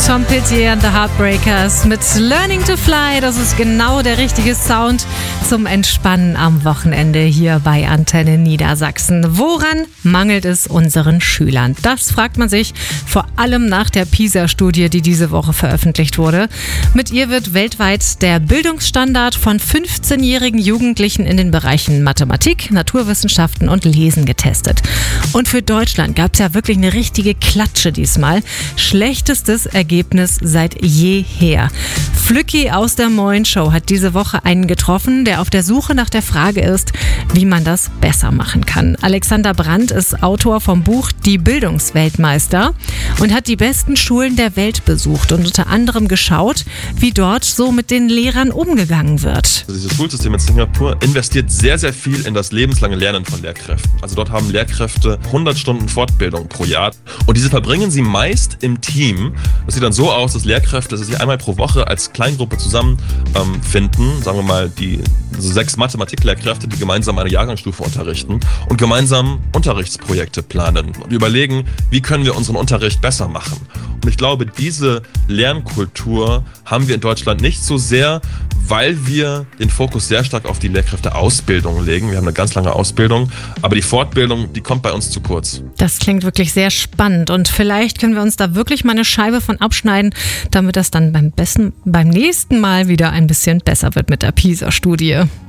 Tom Petty and the Heartbreakers mit Learning to Fly. Das ist genau der richtige Sound zum Entspannen am Wochenende hier bei Antenne Niedersachsen. Woran mangelt es unseren Schülern? Das fragt man sich vor allem nach der PISA-Studie, die diese Woche veröffentlicht wurde. Mit ihr wird weltweit der Bildungsstandard von 15-jährigen Jugendlichen in den Bereichen Mathematik, Naturwissenschaften und Lesen getestet. Und für Deutschland gab es ja wirklich eine richtige Klatsche diesmal. Schlechtestes Ergebnis seit jeher. Flücki aus der Moin Show hat diese Woche einen getroffen, der auf der Suche nach der Frage ist, wie man das besser machen kann. Alexander Brandt ist Autor vom Buch Die Bildungsweltmeister und hat die besten Schulen der Welt besucht und unter anderem geschaut, wie dort so mit den Lehrern umgegangen wird. Dieses Schulsystem in Singapur investiert sehr, sehr viel in das lebenslange Lernen von Lehrkräften. Also dort haben Lehrkräfte 100 Stunden Fortbildung pro Jahr und diese verbringen sie meist im Team. Das sieht dann so aus, dass Lehrkräfte sich einmal pro Woche als Kleingruppe zusammenfinden, sagen wir mal die 6 Mathematiklehrkräfte, die gemeinsam eine Jahrgangsstufe unterrichten und gemeinsam Unterrichtsprojekte planen und überlegen, wie können wir unseren Unterricht besser machen. Und ich glaube, diese Lernkultur haben wir in Deutschland nicht so sehr, weil wir den Fokus sehr stark auf die Lehrkräfteausbildung legen. Wir haben eine ganz lange Ausbildung, aber die Fortbildung, die kommt bei uns zu kurz. Das klingt wirklich sehr spannend und vielleicht können wir uns da wirklich mal eine Scheibe von abschneiden, damit das dann beim nächsten Mal wieder ein bisschen besser wird mit der PISA-Studie.